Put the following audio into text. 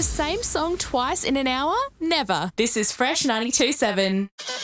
the same song twice in an hour? Never. This is Fresh 92.7.